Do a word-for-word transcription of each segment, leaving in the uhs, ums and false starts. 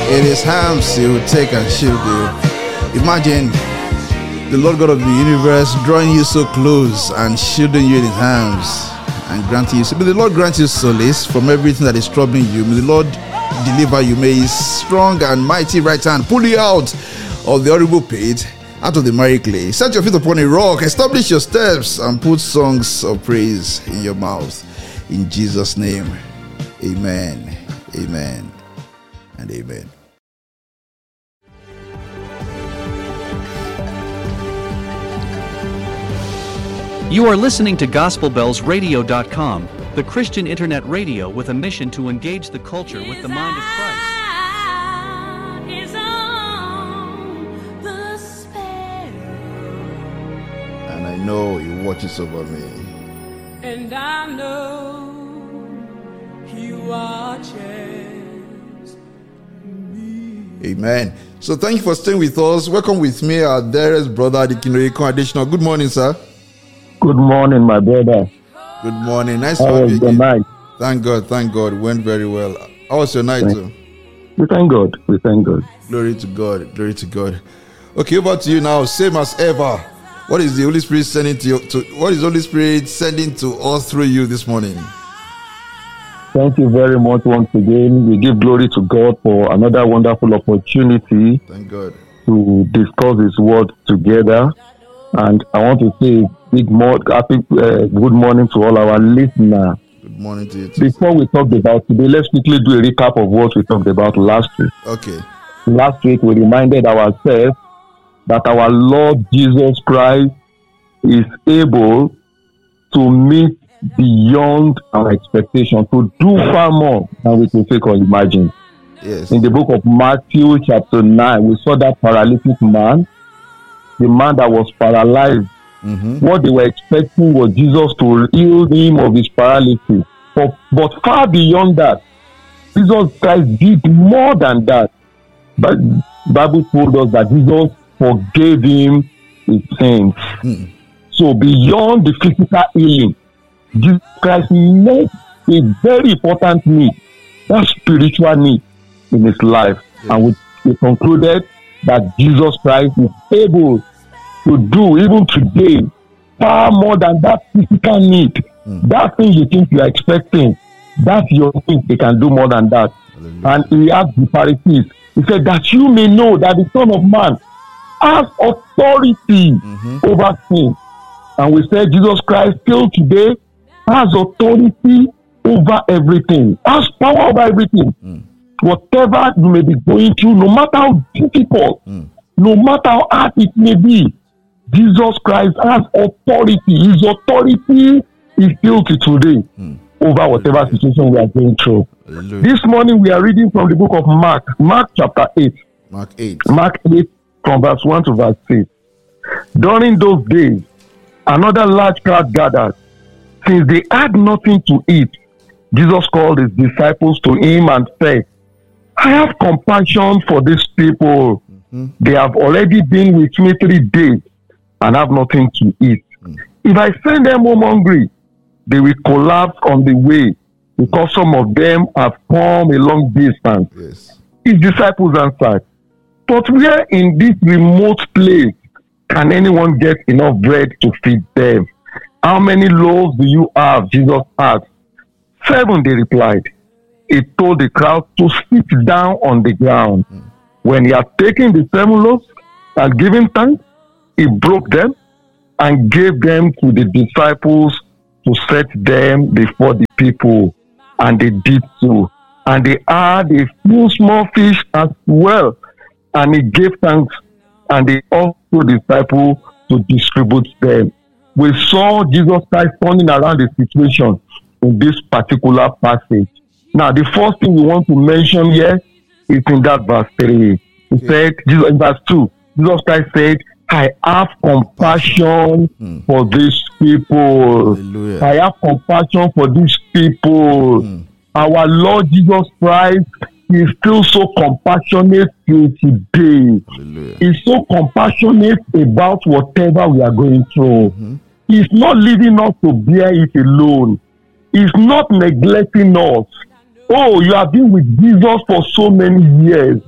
In his hands he will take and shield you. Imagine the Lord God of the universe drawing you so close and shielding you in his hands and granting you. May the Lord grant you solace from everything that is troubling you. May the Lord deliver you. May his strong and mighty right hand pull you out of the horrible pit, out of the miry clay. Set your feet upon a rock, establish your steps, and put songs of praise in your mouth. In Jesus' name, amen, amen, and amen. You are listening to Gospel Bells Radio dot com, the Christian internet radio with a mission to engage the culture with the mind of Christ. And I know he watches over me. And I know he watches me. Amen. So thank you for staying with us. Welcome with me, our dearest brother, Adikinori Additional. Good morning, sir. Good morning, my brother. Good morning. Nice How to have was you the again. night? Thank God, thank God. It went very well. How was your night, Thank- sir? We thank God. We thank God. Glory to God. Glory to God. Okay, over to you now. Same as ever. What is the Holy Spirit sending to you? To, what is the Holy Spirit sending to us through you this morning? Thank you very much once again. We give glory to God for another wonderful opportunity Thank God. to discuss His word together. And I want to say big more, happy, uh, good morning to all our listeners. Good morning to you too. Before we talked about today, let's quickly do a recap of what we talked about last week. Okay. Last week, we reminded ourselves that our Lord Jesus Christ is able to meet beyond our expectation, to do far more than we could think or imagine. Yes. In the book of Matthew chapter nine, we saw that paralytic man, the man that was paralyzed. Mm-hmm. What they were expecting was Jesus to heal him of his paralysis. But, but far beyond that, Jesus Christ did more than that. But the Bible told us that Jesus forgave him his sins. Mm. So beyond the physical healing, Jesus Christ met a very important need, that spiritual need in his life. Yeah. And we, we concluded that Jesus Christ is able to do, even today, far more than that physical need. Mm. That thing you think you are expecting, that's your thing. He can do more than that. Hallelujah. And he asked the Pharisees, he said, that you may know that the Son of Man has authority Mm-hmm. over sin. And we said Jesus Christ still today has authority over everything, has power over everything. Mm. Whatever you may be going through, no matter how difficult, Mm. no matter how hard it may be, Jesus Christ has authority. His authority is still to today Mm. over whatever situation we are going through. Hallelujah. This morning we are reading from the book of Mark, Mark chapter eight. Mark eight. Mark eight from verse one to verse six. During those days, another large crowd gathered. Since they had nothing to eat, Jesus called his disciples to him and said, I have compassion for these people. Mm-hmm. They have already been with me three days and have nothing to eat. Mm. If I send them home hungry, they will collapse on the way because some of them have come a long distance. Yes. His disciples answered, but where in this remote place can anyone get enough bread to feed them? How many loaves do you have? Jesus asked. Seven, they replied. He told the crowd to sit down on the ground. Mm. When he had taken the seven loaves and given thanks, he broke them and gave them to the disciples to set them before the people. And they did so. And they had a few small fish as well. And he gave thanks, and they also disciples to distribute them. We saw Jesus Christ turning around the situation in this particular passage. Now, the first thing we want to mention here is in that verse three. He Okay. said, Jesus, in verse two, Jesus Christ said, I have compassion Hmm. for these people. Hallelujah. I have compassion for these people. Hmm. Our Lord Jesus Christ is still so compassionate till today. Hallelujah. He's so compassionate about whatever we are going through. Mm-hmm. He's not leaving us to bear it alone. He's not neglecting us. Oh, you have been with Jesus for so many years.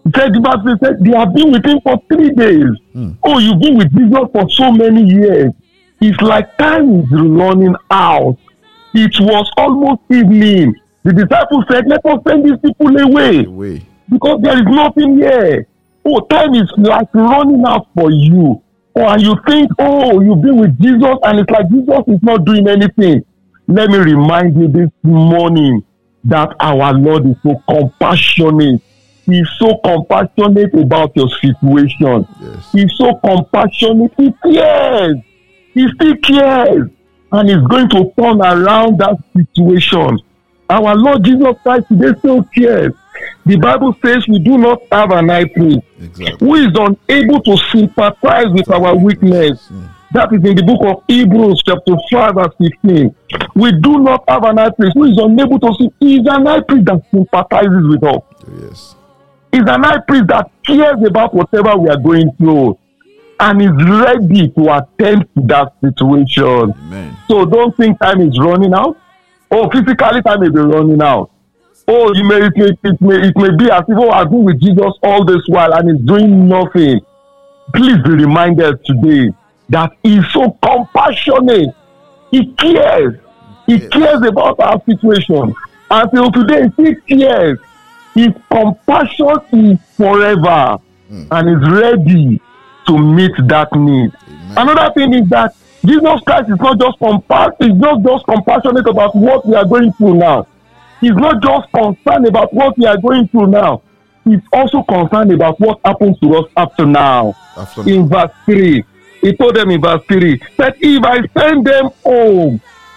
He said, the Bible said, they have been with him for three days. Mm. Oh, you've been with Jesus for so many years. It's like time is running out. It was almost evening. The disciples said, let us send these people away. Away. Because there is nothing here. Oh, time is like running out for you. Oh, and you think, oh, you've been with Jesus, and it's like Jesus is not doing anything. Let me remind you this morning that our Lord is so compassionate. He's so compassionate about your situation. Yes. He's so compassionate. He cares. He still cares. And he's going to turn around that situation. Our Lord Jesus Christ today still cares. The Bible says we do not have an high priest Exactly. who is unable to sympathize with our weakness. Mm. That is in the book of Hebrews chapter five verse fifteen. We do not have an high priest who is unable to see. He is an high priest that sympathizes with us. Yes. He's an high priest that cares about whatever we are going through and is ready to attend to that situation. Amen. So don't think time is running out. Oh, physically time may be running out. Oh, you may it may it may, it may be as if, oh, I've been with Jesus all this while and he's doing nothing. Please be reminded today that he's so compassionate. He cares. He Yes. cares about our situation. Until today, he cares. His compassion is forever Mm. and is ready to meet that need. Amen. Another thing is that Jesus Christ is not just compa- is not just compassionate about what we are going through now. He's not just concerned about what we are going through now. He's also concerned about what happens to us after now. After In verse three, he told them in verse three that if I send them home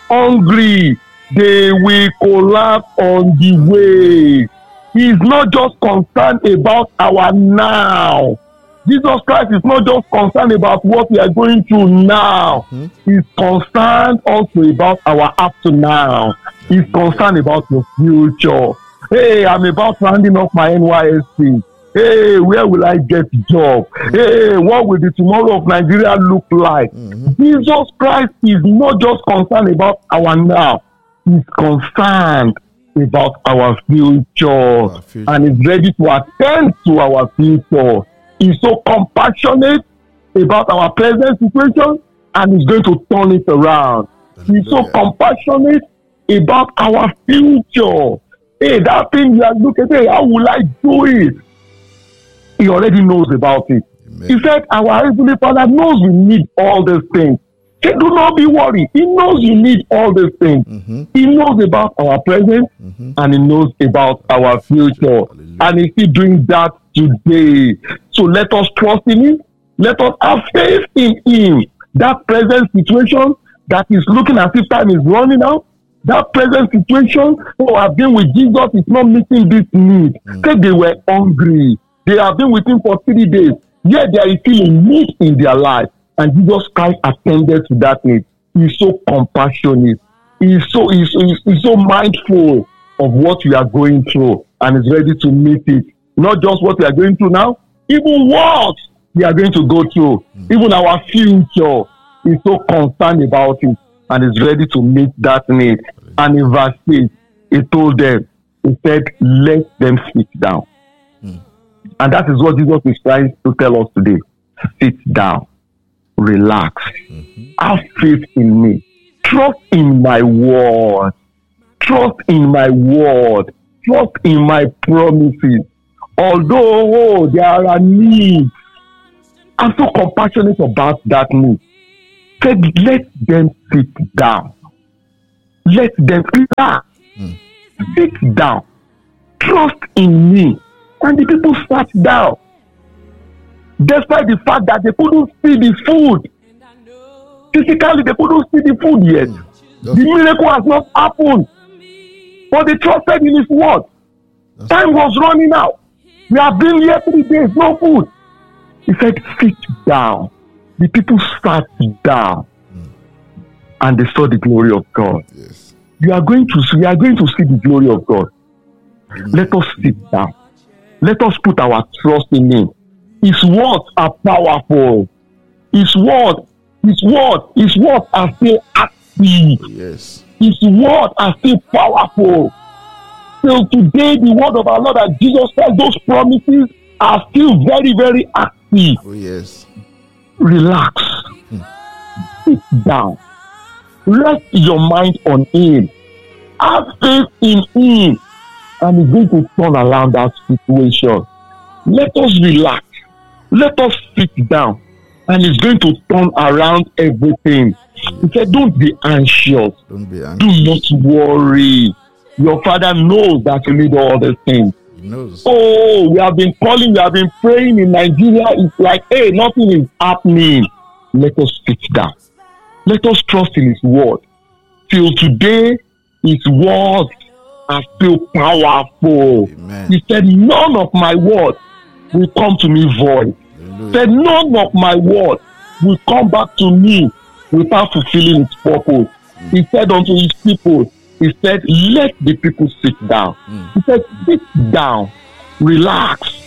hungry, they will collapse on the way. He's not just concerned about our now. Jesus Christ is not just concerned about what we are going through now. Mhm. He's concerned also about our after now. He's concerned about your future. Hey, I'm about rounding off my N Y S C. Hey, where will I get a job? Hey, what will the tomorrow of Nigeria look like? Mhm. Jesus Christ is not just concerned about our now. He's concerned about our future, Our future. and is ready to attend to our future. He's so compassionate about our present situation and he's going to turn it around. He's so Hallelujah. compassionate about our future. Hey, that thing you are looking at, how will I do it? He already knows about it. Amen. He said, our Heavenly Father knows we need all these things. Say, do not be worried. He knows you need all these things. Mhm. He knows about our present Mhm. and he knows about our future. Hallelujah. And he's still doing that today. So let us trust in him. Let us have faith in him. That present situation that is looking as if time is running out, that present situation, oh, I've been with Jesus, is not meeting this need. Mm. Say they were hungry. They have been with him for three days. Yet there is still a need in their life. And Jesus Christ attended to that need. He's so compassionate. He's so, he's, he's, he's so mindful of what we are going through and is ready to meet it. Not just what we are going through now, even what we are going to go through, mm. even our future. He's so concerned about it and is ready to meet that need. And in verse six, he told them, he said, let them sit down. Mm. And that is what Jesus is trying to tell us today. Sit down. Relax. Mhm. Have faith in me. Trust in my word. Trust in my word. Trust in my promises. Although oh, there are needs, I'm so compassionate about that need. Said, let them sit down. Let them relax. Mm. Sit down. Trust in me. And the people sat down. Despite the fact that they couldn't see the food. Physically, they couldn't see the food yet. Mm. The miracle has not happened. But they trusted in his word. That's Time was running out. We have been here three days, no food. He said, sit down. The people sat down. Mm. And they saw the glory of God. Yes. You are going to see, we are going to see the glory of God. Amen. Let us sit down. Let us put our trust in him. His words are powerful. His word, his word, his words are still active. Yes. His word are still powerful. Till today, the word of our Lord and Jesus Christ, those promises are still very, very active. Oh, yes. Relax. Hmm. Sit down. Rest your mind on Him. Have faith in Him. And He's going to turn around that situation. Let us relax. Let us sit down. And He's going to turn around everything. He said, don't be anxious. Don't be anxious. Do not worry. Your Father knows that you need all these things. He knows. Oh, we have been calling, we have been praying in Nigeria. It's like, hey, nothing is happening. Let us sit down. Let us trust in His word. Till today, His words are still powerful. Amen. He said, none of my words will come to me void. He said, none of my words will come back to me without fulfilling its purpose. Mm. He said unto His people, He said, let the people sit down. Mm. He said, sit down, relax,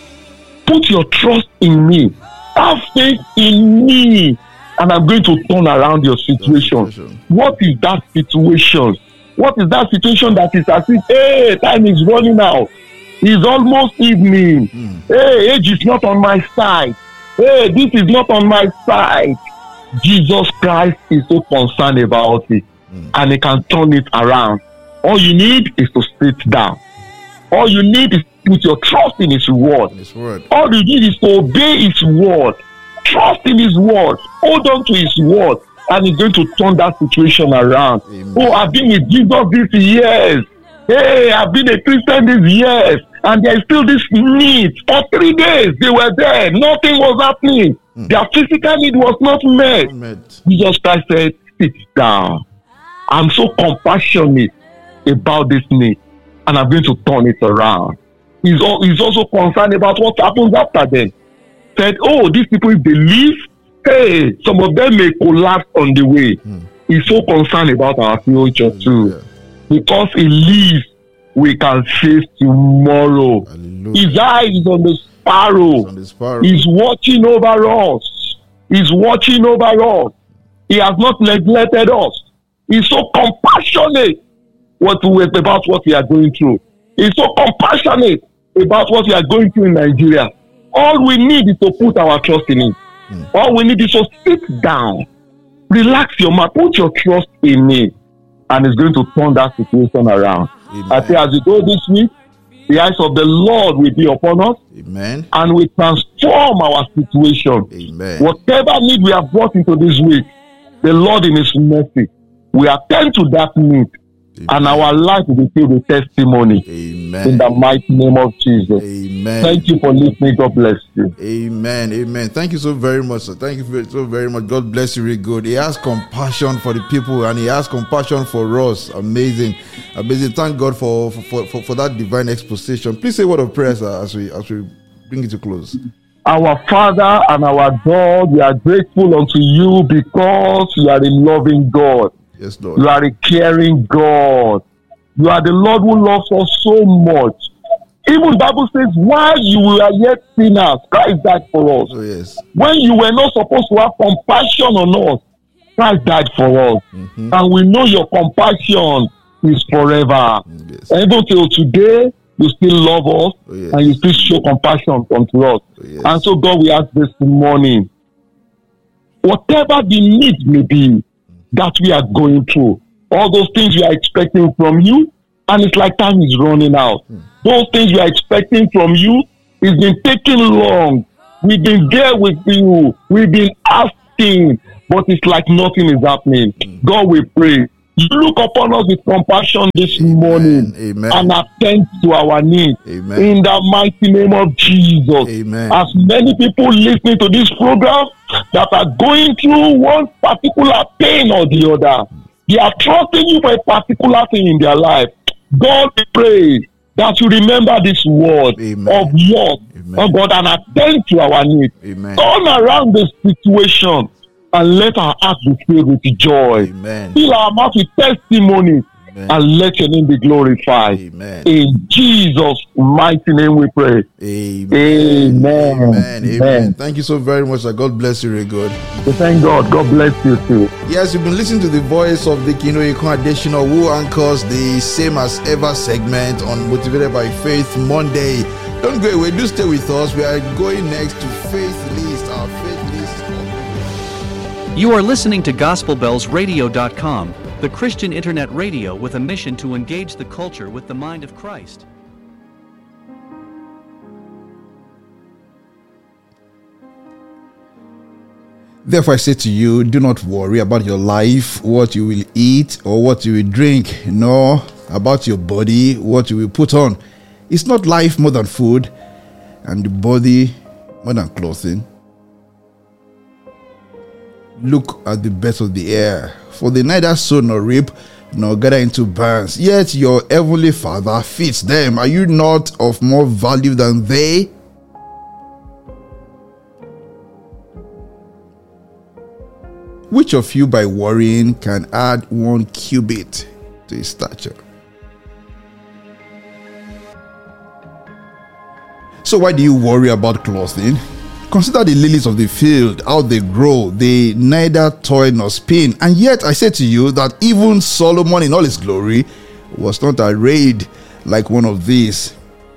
put your trust in me, have faith in me, and I'm going to turn around your situation. situation. What is that situation? What is that situation that is as if, hey, time is running out. It's almost evening. Mm. Hey, age is not on my side. Hey, this is not on my side. Jesus Christ is so concerned about it. Mm. And He can turn it around. All you need is to sit down. All you need is to put your trust in His word. His word. All you need is to obey His word. Trust in His word. Hold on to His word. And He's going to turn that situation around. Amen. Oh, I've been with Jesus these years. Hey, I've been a Christian these years. And there is still this need. For three days, they were there. Nothing was happening. Mm. Their physical need was not met. met. Jesus Christ said, sit down. I'm so compassionate about this need. And I'm going to turn it around. He's, all, he's also concerned about what happens after them. Said, oh, these people, if they leave, hey, some of them may collapse on the way. Mm. He's so concerned about our future too. Yeah. Because He lives, we can face tomorrow. Hallelujah. His eye is on the sparrow. On the sparrow. He's watching over us. He's watching over us. He has not neglected us. He's so compassionate what we, about what we are going through. He's so compassionate about what we are going through in Nigeria. All we need is to put our trust in Him. Hmm. All we need is to sit down, relax your mind, put your trust in me, and it's going to turn that situation around. Amen. I say, as we go this week, the eyes of the Lord will be upon us. Amen. And we transform our situation. Amen. Whatever need we have brought into this week, the Lord in His mercy will attend to that need. Amen. And our life will be filled with testimony. Amen. In the mighty name of Jesus. Amen. Thank you for listening. God bless you. Amen. Amen. Thank you so very much, sir. Thank you so very much. God bless you. Really good. He has compassion for the people and He has compassion for us. Amazing. Amazing. Thank God for for, for, for that divine exposition. Please say a word of prayer, sir, as we as we bring it to close. Our Father and our God, we are grateful unto You because You are a loving God. Yes, Lord. You are a caring God. You are the Lord who loves us so much. Even the Bible says, while you were yet sinners, Christ died for us. Oh, yes. When you were not supposed to have compassion on us, Christ died for us. Mm-hmm. And we know Your compassion is forever. Yes. And even till today, You still love us. Oh, yes. And You still show compassion unto us. Oh, yes. And so, God, we ask this morning, whatever the need may be, that we are going through, all those things we are expecting from You, and it's like time is running out. Mm. Those things we are expecting from You, it's been taking long. We've been there with You. We've been asking, but it's like nothing is happening. Mm. God, we pray. You look upon us with compassion this Amen. morning. Amen. And attend to our needs. Amen. In the mighty name of Jesus. Amen. As many people listening to this program that are going through one particular pain or the other, they are trusting You for a particular thing in their life. God, we pray that You remember this word Amen. of yours, oh God, and attend to our needs. Amen. Turn around the situation and let our hearts be filled with joy. Amen. Fill our mouth with testimony. Amen. And let Your name be glorified. Amen. In Jesus' mighty name we pray. Amen. Amen. Amen. Amen. Thank you so very much. God bless you, really good. So thank God. God bless you too. Yes, you've been listening to the voice of the Kino Ikon Additional, who anchors the Same as Ever segment on Motivated by Faith Monday Don't go away. Do stay with us. We are going next to Faith List. Our Faith List. You are listening to Gospel Bells Radio dot com, the Christian internet radio with a mission to engage the culture with the mind of Christ. Therefore I say to you, do not worry about your life, what you will eat or what you will drink, nor about your body, what you will put on. Is not life more than food, and the body more than clothing? Look at the birds of the air, for they neither sow nor reap, nor gather into barns, yet your heavenly Father feeds them. Are you not of more value than they? Which of you by worrying can add one cubit to his stature? So why do you worry about clothing? Consider the lilies of the field, how they grow. They neither toil nor spin. And yet I say to you that even Solomon in all his glory was not arrayed like one of these.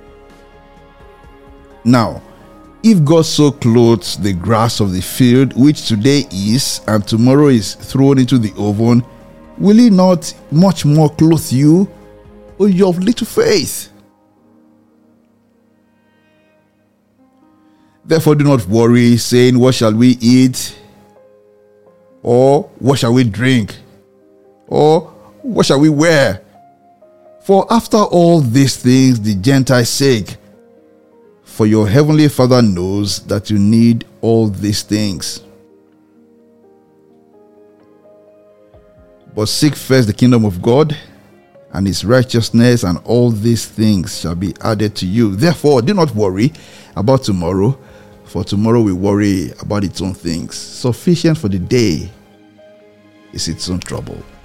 Now, if God so clothes the grass of the field, which today is and tomorrow is thrown into the oven, will he not much more clothe you, O you of little faith? Therefore do not worry, saying, what shall we eat? Or what shall we drink? Or what shall we wear? For after all these things the Gentiles seek. For your heavenly Father knows that you need all these things. But seek first the kingdom of God and his righteousness, and all these things shall be added to you. Therefore, do not worry about tomorrow, for tomorrow will worry about its own things. Sufficient for the day is its own trouble.